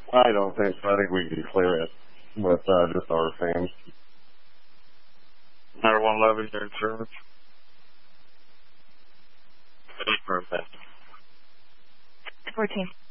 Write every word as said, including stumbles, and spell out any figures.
I don't think so. I think we can clear it with uh, just our fans. Number one eleven, your service. Perfect. fourteen.